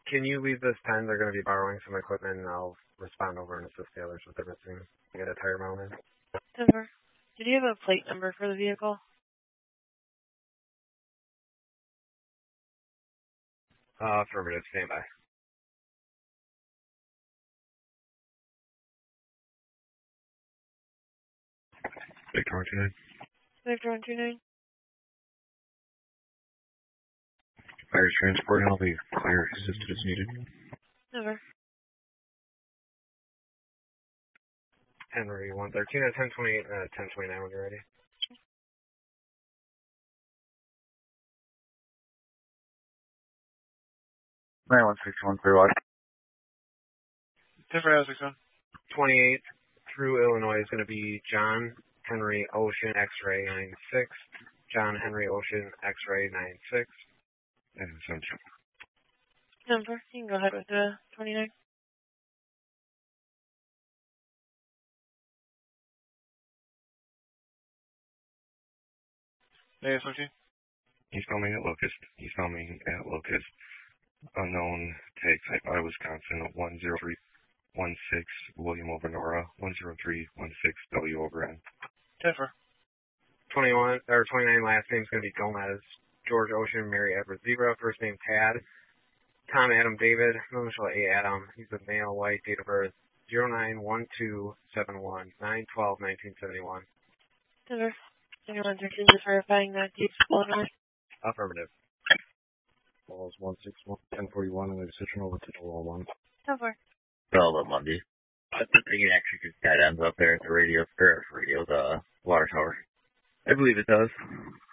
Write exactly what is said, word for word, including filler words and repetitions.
Can you leave this pen? They're going to be borrowing some equipment, and I'll respond over and assist the others with their missing. Get a tire mounted. Denver. Did you have a plate number for the vehicle? Uh, affirmative. Stand by. Victor one two nine. Victor one two nine. Fire transport, and I'll be clear assisted as needed. Denver. Henry one thirteen at ten twenty-eight, uh, ten twenty-nine when you're ready. nine one six one, clear watch. Denver six one. twenty-eight through Illinois is going to be John Henry Ocean X-ray nine six. John Henry Ocean X-ray nine six. And Assumption. Denver, you can go ahead with the twenty-nine. A S O T. He's filming at Locust. He's filming at Locust. Unknown tag type out of Wisconsin one zero three one six William over Nora one zero three one six W over N. Denver. twenty-one or twenty-nine last name is going to be Gomez. George Ocean, Mary Edward Zebra. First name Tad. Tom Adam David. Initial A Adam. He's a male, white. Date of birth zero nine one two seven one nine twelve nineteen seventy one. Denver. Anyone thirteen just verifying that deep Illinois. Affirmative. Balls one six one ten forty one and the decision over to Joel one. Denver. Velvet Monday. I think it actually just got ends up there at the radio, or radio, the water tower. I believe it does.